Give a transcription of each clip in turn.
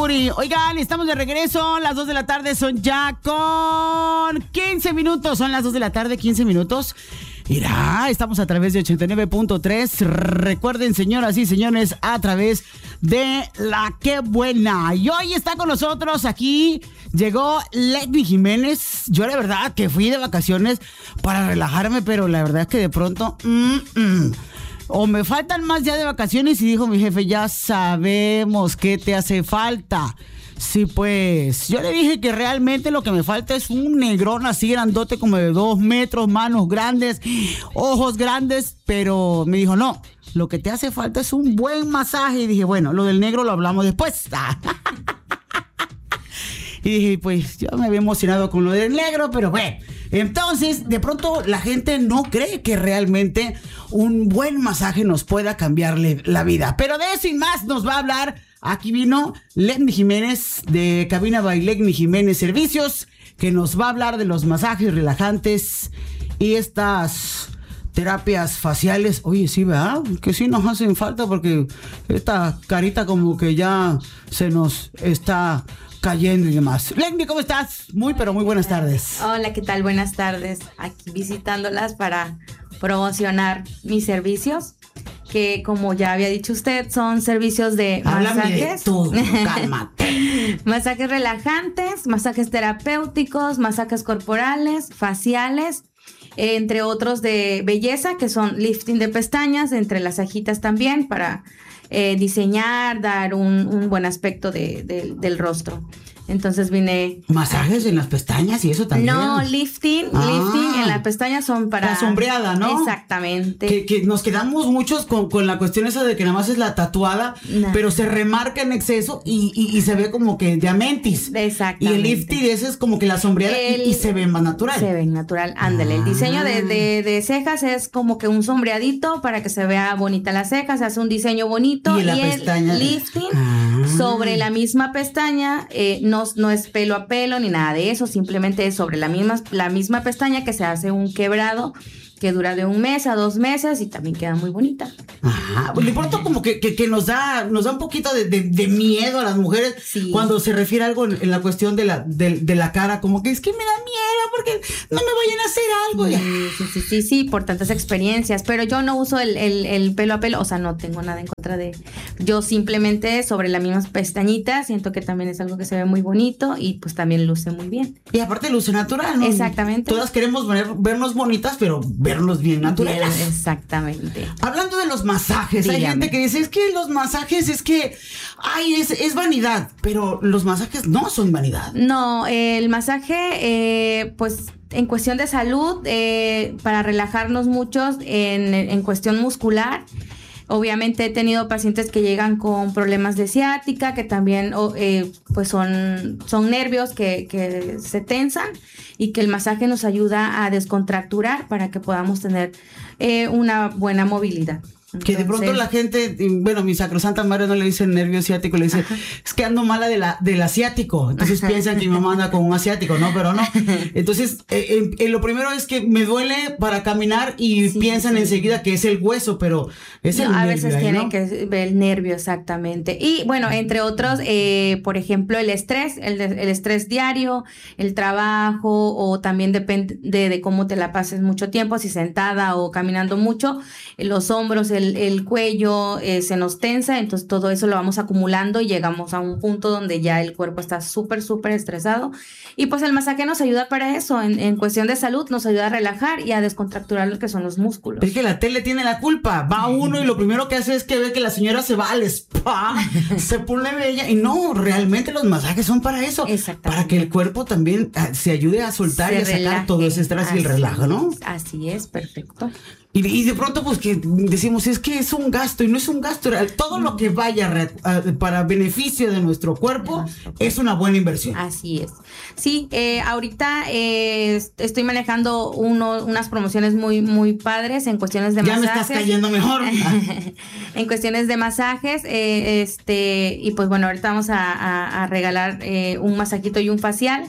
Yuri. Oigan, estamos de regreso. Las 2 de la tarde son ya con 15 minutos. Son las 2 de la tarde, 15 minutos. Mira, estamos a través de 89.3. Recuerden, señoras y señores, a través de La Qué Buena. Y hoy está con nosotros aquí. Llegó Ledmi Jiménez. Yo la verdad que fui de vacaciones para relajarme, pero la verdad es que de pronto... O me faltan más días de vacaciones y dijo mi jefe, ya sabemos qué te hace falta. Sí, pues, yo le dije que realmente lo que me falta es un negrón así grandote como de 2 metros, manos grandes, ojos grandes, pero me dijo, no, lo que te hace falta es un buen masaje. Y dije, bueno, lo del negro lo hablamos después. Y dije, pues, yo me había emocionado con lo del negro, pero bueno. Entonces, de pronto la gente no cree que realmente un buen masaje nos pueda cambiarle la vida. Pero de eso y más nos va a hablar. Aquí vino Ledmi Jiménez de Cabina by Ledmi Jiménez Servicios, que nos va a hablar de los masajes relajantes y estas terapias faciales. Oye, sí, ¿verdad? Que sí nos hacen falta porque esta carita como que ya se nos está cayendo y demás. Ledmi, ¿cómo estás? Muy, pero muy buenas tardes. Hola, ¿qué tal? Buenas tardes. Aquí visitándolas para promocionar mis servicios, que como ya había dicho usted, son servicios de masajes. Tú, cálmate. Masajes relajantes, masajes terapéuticos, masajes corporales, faciales, entre otros de belleza, que son lifting de pestañas, entre las cejitas también, para diseñar, dar un buen aspecto del rostro. Entonces vine... ¿Masajes en las pestañas y eso también? No, lifting en las pestañas son para... La sombreada, ¿no? Exactamente. Que nos quedamos muchos con la cuestión esa de que nada más es la tatuada, pero se remarca en exceso y se ve como que diamantis. Exactamente. Y el lifting ese es como que la sombreada y se ve más natural. Se ve natural, ándale. El diseño de cejas es como que un sombreadito para que se vea bonita las cejas, se hace un diseño bonito. Y la pestaña. El lifting sobre la misma pestaña, no es pelo a pelo ni nada de eso, simplemente es sobre la misma pestaña que se hace un quebrado que dura de 1 mes a 2 meses y también queda muy bonita. Ajá. De pronto como que nos da un poquito de miedo a las mujeres, sí, cuando se refiere a algo en la cuestión de la cara, como que es que me da miedo porque no me vayan a hacer algo. Sí, por tantas experiencias, pero yo no uso el pelo a pelo, o sea, no tengo nada en contra de... Yo simplemente sobre la misma pestañita siento que también es algo que se ve muy bonito y pues también luce muy bien. Y aparte luce natural, ¿no? Exactamente. Todas queremos vernos bonitas, pero vernos bien naturales. Exactamente. Hablando de los masajes, dígame. Hay gente que dice, es que los masajes es vanidad, pero los masajes no son vanidad. No, el masaje, pues en cuestión de salud, para relajarnos muchos en cuestión muscular. Obviamente he tenido pacientes que llegan con problemas de ciática, que también pues son nervios que se tensan y que el masaje nos ayuda a descontracturar para que podamos tener una buena movilidad. Que de pronto la gente, bueno, mi sacrosanta madre no le dice nervio ciático, le dice, es que ando mala del asiático. Entonces piensan que mi mamá anda con un asiático, ¿no? Pero no. Entonces, lo primero es que me duele para caminar y piensan enseguida que es el hueso, pero es el nervio. A veces tienen que ver el nervio, exactamente. Y bueno, entre otros, por ejemplo, el estrés, el estrés diario, el trabajo, o también depende de cómo te la pases mucho tiempo, si sentada o caminando mucho, los hombros, el cuello se nos tensa, entonces todo eso lo vamos acumulando y llegamos a un punto donde ya el cuerpo está súper estresado, y pues el masaje nos ayuda para eso, en cuestión de salud nos ayuda a relajar y a descontracturar lo que son los músculos. Es que la tele tiene la culpa, va uno y lo primero que hace es que ve que la señora se va al spa, se pone bella, y no, realmente los masajes son para eso, para que el cuerpo también se ayude a soltar y a sacar todo ese estrés y el relajo, ¿no? Así es, perfecto. Y de pronto pues que decimos, es que es un gasto, y no es un gasto, todo lo que vaya para beneficio de nuestro cuerpo es una buena inversión. Así es. Sí, ahorita estoy manejando unas promociones muy padres en cuestiones de masajes. Ya me estás cayendo mejor. En cuestiones de masajes, y pues bueno, ahorita vamos a regalar un masajito y un facial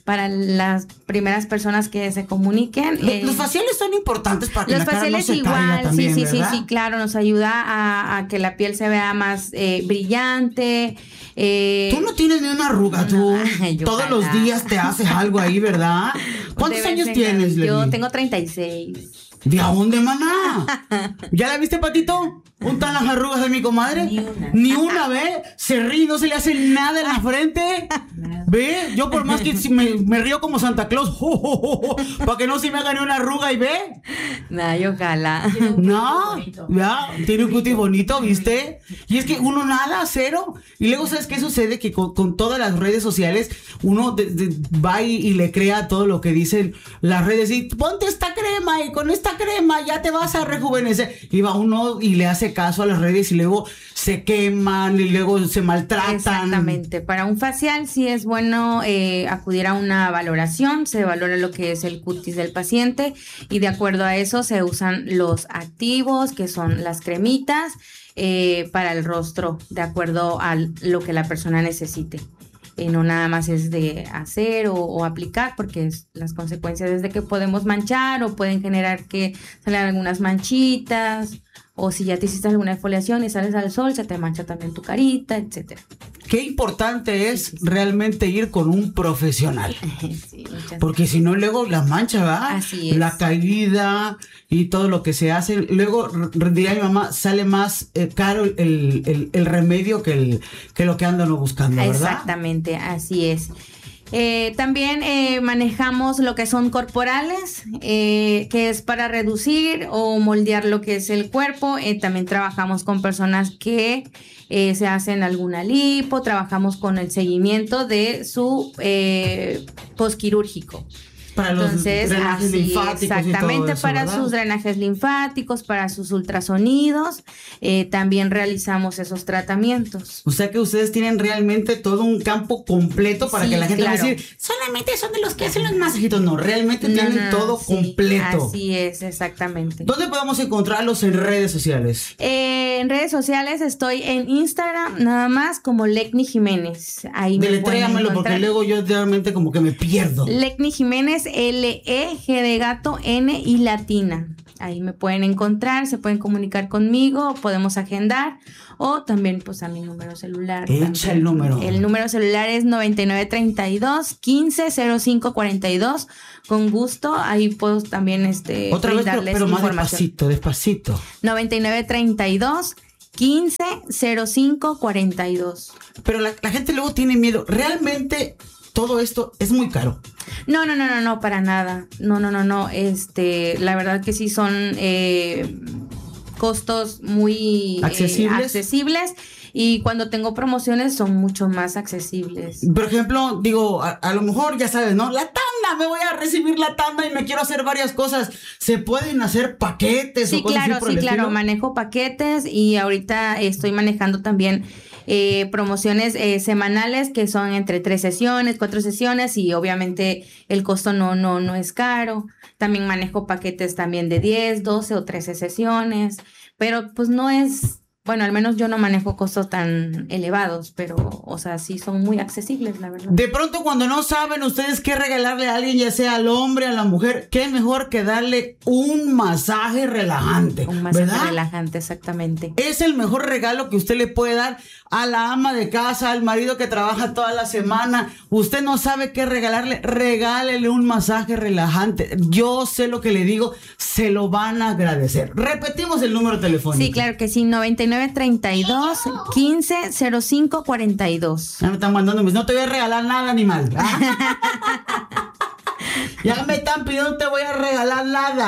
para las primeras personas que se comuniquen. Los faciales son importantes para que los la cara no faciales se igual, caiga también, ¿verdad? sí, claro, nos ayuda a que la piel se vea más brillante. Tú no tienes ni una arruga, tú. Ay, todos los días te haces algo ahí, ¿verdad? ¿Cuántos años tienes, Leslie? Yo tengo 36. ¿De dónde, maná? ¿Ya la viste, Patito? ¿Untan las arrugas de mi comadre? Ni una, ¿ve? Se ríe, no se le hace nada en la frente. ¿Ve? Yo por más que me río como Santa Claus, para que no se me haga ni una arruga, y ve. Ay, ojalá. No, ya, tiene un cutis bonito, ¿viste? Y es que uno nada, cero. Y luego, ¿sabes qué sucede? Que con todas las redes sociales, uno va y le crea todo lo que dicen las redes. Y ponte esta crema y con esta crema ya te vas a rejuvenecer. Y va uno y le hace caso a las redes y luego se queman y luego se maltratan. Exactamente. Para un facial sí es bueno acudir a una valoración. Se valora lo que es el cutis del paciente y de acuerdo a eso se usan los activos, que son las cremitas, para el rostro, de acuerdo a lo que la persona necesite. No nada más es de hacer o aplicar, porque las consecuencias es de que podemos manchar o pueden generar que salgan algunas manchitas, o si ya te hiciste alguna exfoliación y sales al sol, se te mancha también tu carita, etcétera. Qué importante es realmente ir con un profesional. Sí, porque si no, luego las manchas, ¿verdad? Así es. La caída y todo lo que se hace. Luego, diría mi mamá, sale más caro el remedio que lo que andan buscando, ¿verdad? Exactamente, así es. También manejamos lo que son corporales, que es para reducir o moldear lo que es el cuerpo. También trabajamos con personas que se hacen alguna lipo, trabajamos con el seguimiento de su posquirúrgico. Para los drenajes linfáticos. Exactamente, y todo eso, para ¿verdad? sus drenajes linfáticos, para sus ultrasonidos, también realizamos esos tratamientos. O sea que ustedes tienen realmente todo un campo completo para que la gente claro. va a decir, solamente son de los que hacen los masajitos. No, realmente tienen todo completo. Así es, exactamente. ¿Dónde podemos encontrarlos en redes sociales? En redes sociales estoy en Instagram, nada más como Lecni Jiménez. Ahí me pueden Deletréamelo porque encontrar. luego yo realmente como que me pierdo. Lecni Jiménez, L-E-G de gato, N y latina. Ahí me pueden encontrar, se pueden comunicar conmigo, podemos agendar o también pues a mi número celular. Echa el número. El número celular es 9932-150542. Con gusto, ahí puedo también Otra vez, brindarles pero más información. despacito. 9932-150542. Pero la gente luego tiene miedo. Realmente todo esto es muy caro. No, para nada. No. La verdad que sí son costos muy accesibles. Y cuando tengo promociones son mucho más accesibles. Por ejemplo, digo, a lo mejor ya sabes, ¿no? La tanda, me voy a recibir la tanda y me quiero hacer varias cosas. ¿Se pueden hacer paquetes Sí, o cosas así por el estilo? manejo paquetes y ahorita estoy manejando también promociones semanales que son entre 3 sesiones, 4 sesiones y obviamente el costo no es caro. También manejo paquetes también de 10, 12 o 13 sesiones, pero pues no es... Bueno, al menos yo no manejo costos tan elevados, pero, o sea, sí son muy accesibles, la verdad. De pronto, cuando no saben ustedes qué regalarle a alguien, ya sea al hombre, a la mujer, qué mejor que darle un masaje relajante. Un masaje ¿verdad? relajante, exactamente. Es el mejor regalo que usted le puede dar a la ama de casa, al marido que trabaja toda la semana. Usted no sabe qué regalarle, regálele un masaje relajante. Yo sé lo que le digo, se lo van a agradecer. Repetimos el número telefónico. Sí, claro que sí, 9932-150542. Ya me están mandando, no te voy a regalar nada, animal. Ya me están pidiendo, no te voy a regalar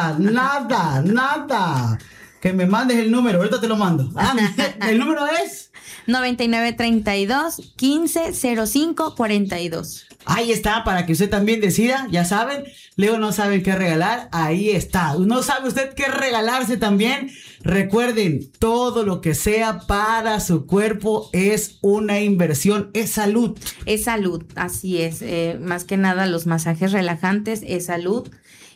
nada. Que me mandes el número, ahorita te lo mando. El número es 9932-150542. Ahí está, para que usted también decida, ya saben, luego no saben qué regalar, ahí está. ¿No sabe usted qué regalarse también? Recuerden, todo lo que sea para su cuerpo es una inversión, es salud. Es salud, así es. Más que nada los masajes relajantes es salud.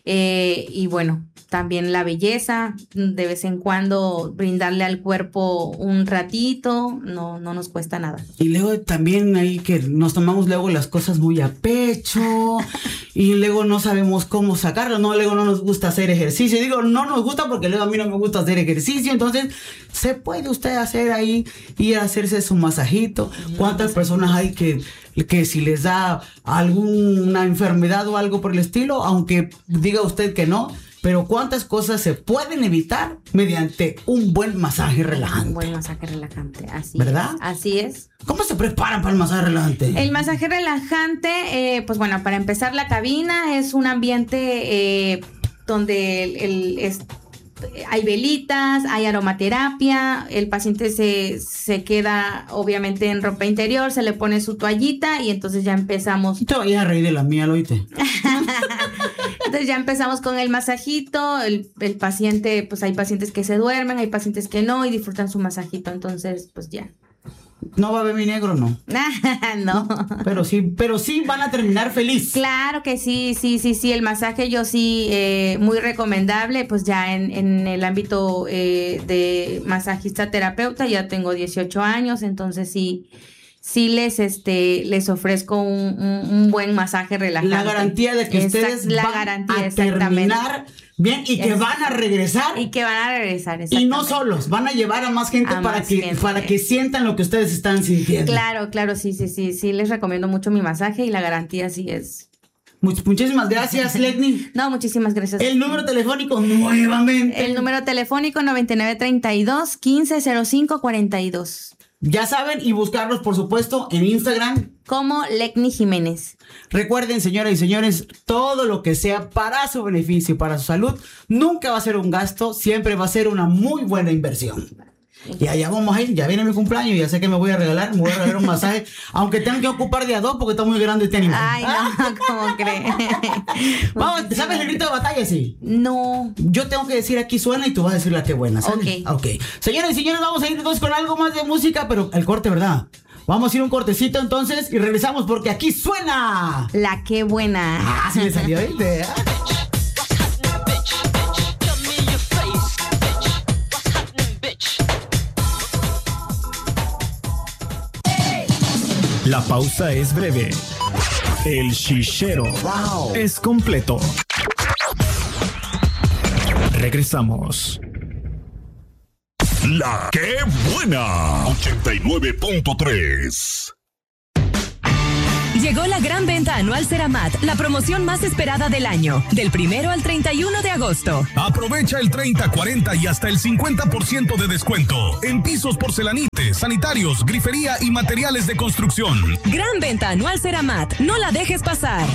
Y bueno, también la belleza, de vez en cuando brindarle al cuerpo un ratito, no nos cuesta nada. Y luego también ahí que nos tomamos luego las cosas muy a pecho y luego no sabemos cómo sacarlo, no, luego no nos gusta hacer ejercicio. Digo, no nos gusta porque luego a mí no me gusta hacer ejercicio, entonces se puede usted hacer ahí, ir a hacerse su masajito. ¿Cuántas personas hay que si les da alguna enfermedad o algo por el estilo, aunque diga usted que no, pero cuántas cosas se pueden evitar mediante un buen masaje relajante? Un buen masaje relajante, así ¿verdad? Es. Así es. ¿Cómo se preparan para el masaje relajante? El masaje relajante, pues bueno, para empezar, la cabina es un ambiente donde hay velitas, hay aromaterapia, el paciente se queda obviamente en ropa interior, se le pone su toallita y entonces ya empezamos. Te vayas a reír de la mía, ¿lo oíste? Entonces ya empezamos con el masajito, el paciente, pues hay pacientes que se duermen, hay pacientes que no y disfrutan su masajito, entonces pues ya. ¿No va a beber mi negro? No. No. Pero sí van a terminar feliz. Claro que sí. El masaje yo sí, muy recomendable. Pues ya en el ámbito de masajista terapeuta ya tengo 18 años, entonces sí les ofrezco un buen masaje relajante. La garantía de que ustedes van a terminar bien y que van a regresar. Y que van a regresar, exactamente. Y no solos, van a llevar a más gente para que sientan lo que ustedes están sintiendo. Claro, sí, les recomiendo mucho mi masaje y la garantía sí es. Muchísimas gracias, Letni. No, muchísimas gracias. El número telefónico nuevamente. El número telefónico 9932-150542. Ya saben, y buscarlos, por supuesto, en Instagram como Letni Jiménez. Recuerden, señoras y señores, todo lo que sea para su beneficio y para su salud nunca va a ser un gasto, siempre va a ser una muy buena inversión. Y allá vamos a ir, ya viene mi cumpleaños, ya sé que me voy a regalar un masaje, aunque tengo que ocupar de a 2 porque está muy grande este animal. Ay, no, ¿cómo crees? Vamos, ¿sabes el grito de batalla? Sí. No. Yo tengo que decir aquí suena y tú vas a decir la que buena, ¿sabes? Ok. Señoras y señores, vamos a ir entonces con algo más de música, pero el corte, ¿verdad? Vamos a ir un cortecito entonces y regresamos porque aquí suena la que buena. Ah, sí me salió, ¿viste? La pausa es breve. El chichero es completo. Regresamos. La que buena. 89.3. Llegó la gran venta anual Ceramat, la promoción más esperada del año, del 1 al 31 de agosto. Aprovecha el 30, 40 y hasta el 50% de descuento en pisos, porcelanites, sanitarios, grifería y materiales de construcción. Gran venta anual Ceramat, no la dejes pasar.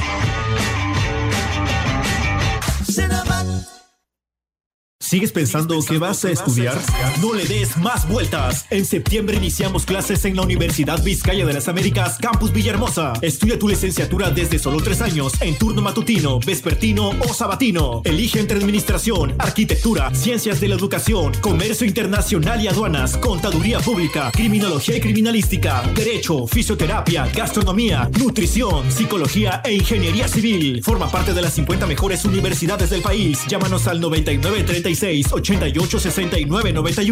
Ceramat. ¿Sigues pensando que vas a estudiar? No le des más vueltas. En septiembre iniciamos clases en la Universidad Vizcaya de las Américas, Campus Villahermosa. Estudia tu licenciatura desde solo 3 años en turno matutino, vespertino o sabatino. Elige entre administración, arquitectura, ciencias de la educación, comercio internacional y aduanas, contaduría pública, criminología y criminalística, derecho, fisioterapia, gastronomía, nutrición, psicología e ingeniería civil. Forma parte de las 50 mejores universidades del país. Llámanos al 9936 88 69 91.